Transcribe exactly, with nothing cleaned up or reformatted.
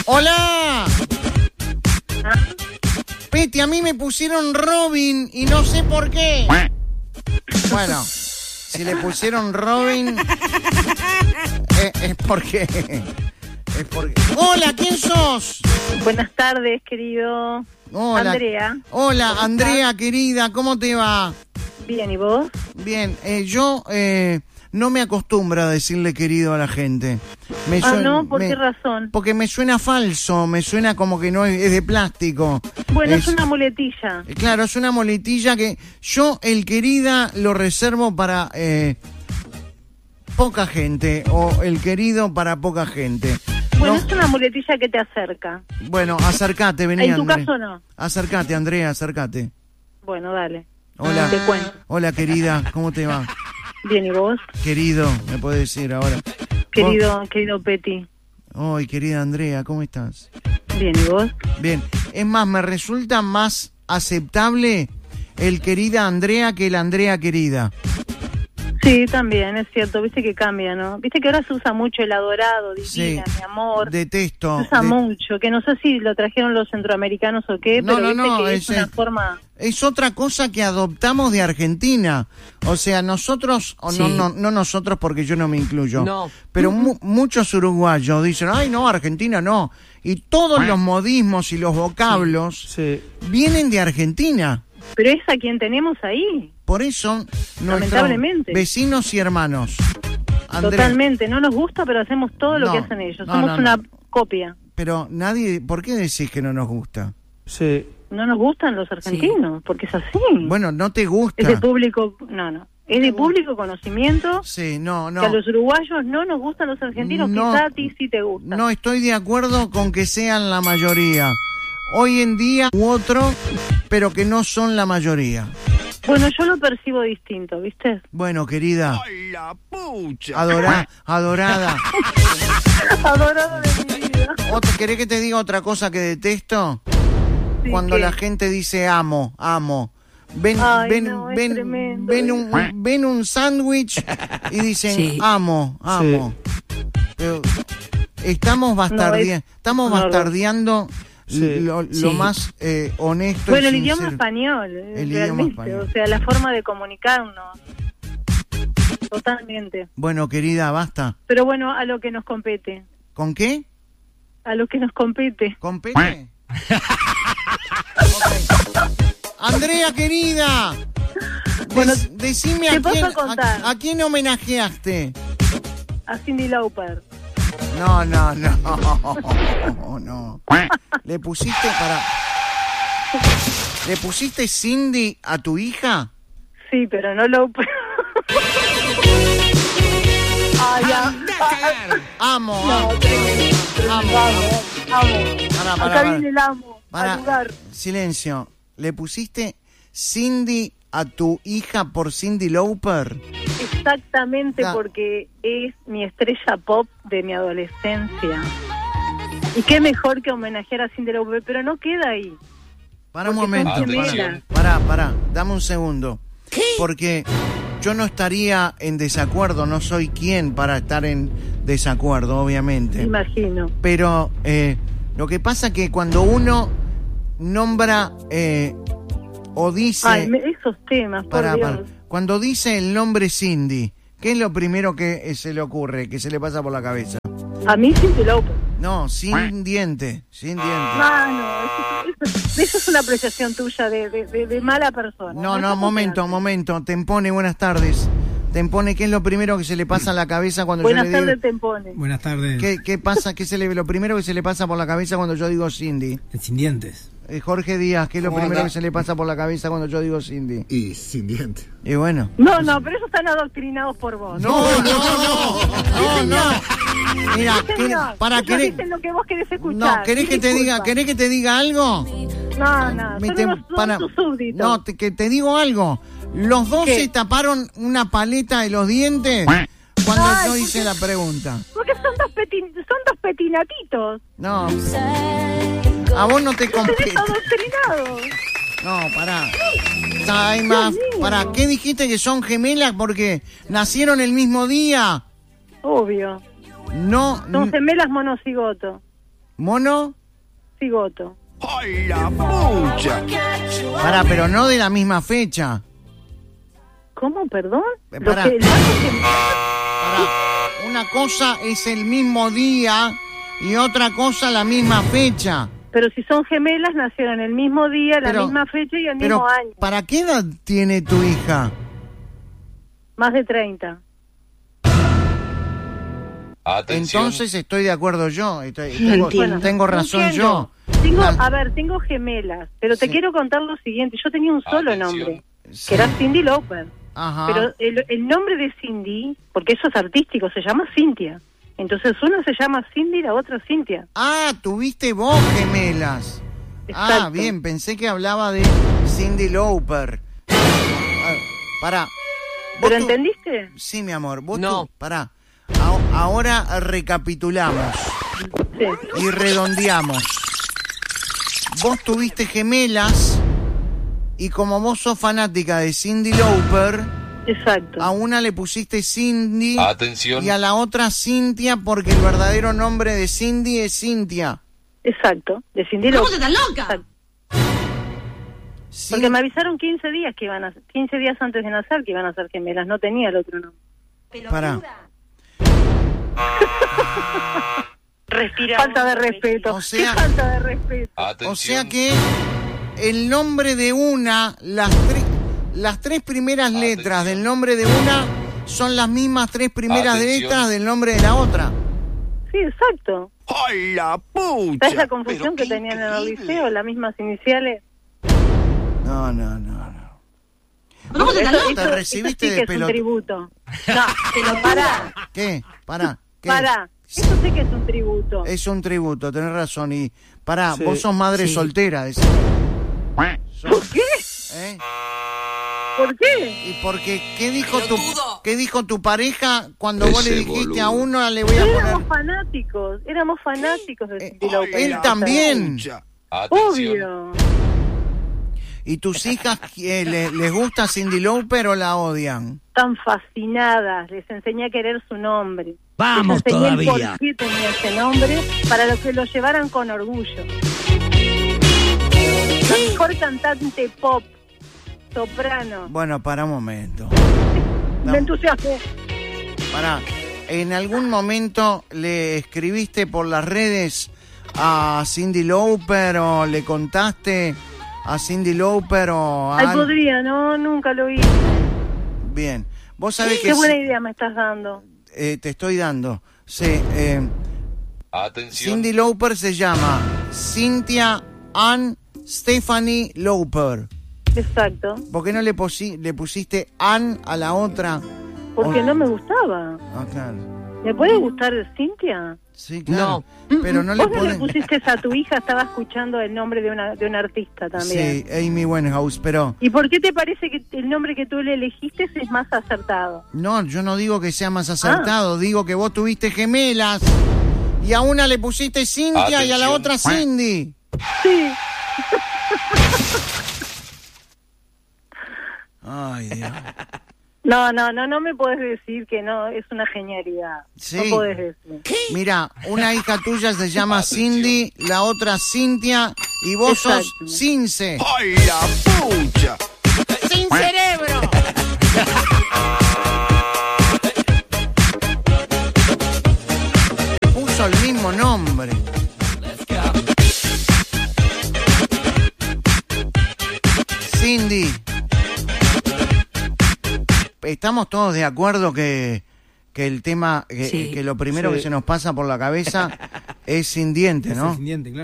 ¡Hola! Peti, a mí me pusieron Robin y no sé por qué. Bueno, si le pusieron Robin eh, es porque... Es porque... Hola, ¿quién sos? Buenas tardes, querido. Hola. Andrea. Hola, Andrea, querida, ¿cómo te va? Bien, ¿y vos? Bien, eh, yo eh, no me acostumbro a decirle querido a la gente. Me ah, suena, ¿no? ¿Por me, qué razón? Porque me suena falso, me suena como que no es, es de plástico. Bueno, es, es una muletilla. Claro, es una muletilla que yo, el querida, lo reservo para eh, poca gente, o el querido para poca gente. Bueno, no, es una muletilla que te acerca. Bueno, acércate, vení, En tu Andrea. caso no. Acércate, Andrea, acércate. Bueno, dale. Hola. Te cuento. Hola, querida, ¿cómo te va? Bien, ¿y vos? Querido, me puedes decir ahora. Querido, oh. querido Peti. Ay, querida Andrea, ¿cómo estás? Bien, ¿y vos? Bien. Es más, me resulta más aceptable el querida Andrea que el Andrea querida. Sí, también, es cierto. Viste que cambia, ¿no? Viste que ahora se usa mucho el adorado, divina, Sí, mi amor. Detesto. Se usa de... mucho, que no sé si lo trajeron los centroamericanos o qué, no, pero no, viste no, que es, es una es, forma... Es otra cosa que adoptamos de Argentina. O sea, nosotros, o sí. no, no, no nosotros porque yo no me incluyo, no. pero mu muchos uruguayos dicen, ay no, Argentina no. Y todos los modismos y los vocablos sí. Sí. vienen de Argentina. Pero es a quien tenemos ahí. Por eso, nuestros vecinos y hermanos. Andrés. Totalmente, no nos gusta, pero hacemos todo lo no, que hacen ellos. No, Somos no, no. una copia. Pero nadie, ¿por qué decís que no nos gusta? Sí. No nos gustan los argentinos, sí. porque es así. Bueno, no te gusta. Es de público, no, no. Es de público conocimiento. Sí, no, no. Que a los uruguayos no nos gustan los argentinos, no, quizá a ti sí te gusta. No estoy de acuerdo con que sean la mayoría. Hoy en día u otro, pero que no son la mayoría. Bueno, yo lo percibo distinto, ¿viste? Bueno, querida. ¡Ay, la pucha! Adora, adorada. Adorada de mi vida. ¿Otra, ¿Querés que te diga otra cosa que detesto? Sí, Cuando ¿qué? La gente dice amo, amo. Ven, Ay, ven, no, ven, tremendo, ven un, ven un sándwich y dicen sí. amo, amo. Sí. Pero estamos bastardeando, no, es... estamos bastardeando. Sí, lo, sí. lo más eh, honesto. Bueno, el idioma español, el realmente, idioma español. O sea, la forma de comunicarnos. Totalmente. Bueno, querida, basta. Pero bueno, a lo que nos compete. ¿Con qué? A lo que nos compete. ¿Compete? Okay. Andrea, querida. Bueno, Des, decime a quién, a, a quién homenajeaste. A Cyndi Lauper. No, no, no, no, no. ¿Le pusiste para... ¿Le pusiste Cyndi a tu hija? Sí, pero no lo... ah, ya. Amo, no, amo. Tremendo, Amo, amo. amo. Para, para, Acá para. viene el amo, para. al lugar. Silencio. ¿Le pusiste Cyndi a tu hija por Cyndi Lauper? Exactamente, ah. porque es mi estrella pop de mi adolescencia. Y qué mejor que homenajear a Cyndi Lauper, pero no queda ahí. Para un momento, para, para, para, dame un segundo. ¿Qué? Porque yo no estaría en desacuerdo, no soy quien para estar en desacuerdo, obviamente. Imagino. Pero eh, lo que pasa es que cuando uno nombra eh, o dice... Ay, esos temas, por para, Dios. Para, cuando dice el nombre Cyndi, ¿qué es lo primero que se le ocurre, que se le pasa por la cabeza? A mí Cyndi Lauper. No, sin diente, sin diente. Ah, no, eso, eso, eso es una apreciación tuya de, de, de, de mala persona. No, no, no momento, momento. Tempone, buenas tardes. Tempone, ¿qué es lo primero que se le pasa a la cabeza cuando buenas yo le digo... Buenas tardes, Tempone. Buenas tardes. ¿Qué, qué pasa? ¿Qué se le, lo primero que se le pasa por la cabeza cuando yo digo Cyndi? Sin dientes. Eh, Jorge Díaz, ¿qué es lo primero anda? que se le pasa por la cabeza cuando yo digo Cyndi? Y sin dientes. Y bueno. No, no, pero esos están adoctrinados por vos. No, no, no, no, no. no. Mira, ¿qué, para querer... dicen lo que vos querés escuchar. No, ¿querés que te diga, querés que te diga algo? No, no, Me son te, unos, son para, tus súbditos. No, te, que te digo algo. Los dos ¿Qué? se taparon una paleta de los dientes cuando Ay, yo hice la pregunta. Porque son dos, peti, son dos petinatitos. No. A vos no te compete. No, pará. Ay, más, pará. ¿Qué dijiste que son gemelas porque nacieron el mismo día? Obvio. No. Son gemelas monocigoto. ¿Mono? Cigoto. ¡Ay, la pucha! Pará, pero no de la misma fecha. ¿Cómo, perdón? Eh, Lo pará. que- Pará. Una cosa es el mismo día y otra cosa la misma fecha. Pero si son gemelas, nacieron el mismo día, la Pero- misma fecha y el Pero, mismo año. ¿para qué edad tiene tu hija? Más de treinta. Atención. Entonces estoy de acuerdo yo. Estoy- tengo, Entiendo. tengo razón Entiendo. yo. Tengo, La- a ver, tengo gemelas, pero te Sí. quiero contar lo siguiente. Yo tenía un solo Atención. nombre, Sí. que era Cindy Lauper. Ajá. Pero el, el nombre de Cindy, porque eso es artístico, se llama Cintia. Entonces una se llama Cindy y la otra Cintia. Ah, tuviste vos gemelas. Ah, Exacto. bien, pensé que hablaba de Cindy Lauper. Ah, pará. ¿Vos ¿Pero tu- entendiste? Sí, mi amor. Vos No. tu- pará. A- ahora recapitulamos Sí. y redondeamos. Vos tuviste gemelas y como vos sos fanática de Cindy Lauper, Exacto. a una le pusiste Cindy Atención. y a la otra Cintia porque el verdadero nombre de Cindy es Cintia. Exacto. De Cindy ¿Cómo Lauper. te estás loca? Exacto. Cin- Porque me avisaron quince días que iban a quince días antes de nacer que iban a ser gemelas, no tenía el otro nombre. Pará. Respira. Falta de respeto. O sea- Qué falta de respeto. Atención. O sea que el nombre de una, las, tres las tres primeras letras del nombre de una son las mismas tres primeras Atención. letras del nombre de la otra. Sí, exacto. ¡Ay, la pucha! ¿Sabes la confusión Pero que qué tenían en el increíble. liceo? Las mismas iniciales. No, no, no, no. ¿Cómo te estás Eso- loca? Te eso- recibiste eso sí de que es un pelota. tributo. No, pero pará, ¿Qué? Pará. ¿Qué? pará. Eso sí que es un tributo. Es un tributo, tenés razón. Y pará, Sí. vos sos madre Sí. soltera. decís. ¿Por qué? ¿Eh? ¿Por qué? Y porque, ¿qué dijo tu, Pelotudo. qué dijo tu pareja cuando vos le Ese dijiste boludo. a uno le voy a Éramos poner? fanáticos, éramos fanáticos de Eh, Cindy Lauper. él también. Pucha. Atención. Obvio. ¿Y tus hijas eh, le- les gusta Cindy Lauper o la odian? Están fascinadas, les enseñé a querer su nombre. Vamos les enseñé todavía. por qué tenía ese nombre para lo que lo llevaran con orgullo. La mejor cantante pop, soprano. Bueno, para un momento. Me entusiasmé. Para, ¿en algún momento le escribiste por las redes a Cindy Lauper o le contaste a Cindy Lauper o a... Ay, al- podría, no, nunca lo hice. Bien. Vos sabés que Qué buena sí, idea me estás dando. eh, te estoy dando. Sí, eh, Atención. Cindy Lauper se llama Cynthia Ann Stephanie Lauper. Exacto. ¿Por qué no le, posi- le pusiste Ann a la otra? Porque O- no me gustaba. Ah, claro. ¿Me puede gustar Cintia? Sí, claro. Pero no le Vos no le ponen... pusiste a tu hija, estaba escuchando el nombre de una de un artista también. Sí, Amy Winehouse, pero... ¿Y por qué te parece que el nombre que tú le elegiste es más acertado? No, yo no digo que sea más acertado, digo que vos tuviste gemelas y a una le pusiste Cintia y a la Atención. otra Cindy. Sí. Ay, Dios. No, no, no, no me puedes decir que no, es una genialidad. Sí. No podés decir. Mira, una hija tuya se llama Atención. Cindy, la otra Cintia y vos sos Exacto. Cince. ¡Ay, la pucha! ¡Sin cerebro! Puso el mismo nombre. Cindy. Estamos todos de acuerdo que, que el tema, que, Sí. que lo primero Sí. que se nos pasa por la cabeza es sin diente, ¿no? Sin diente, claro.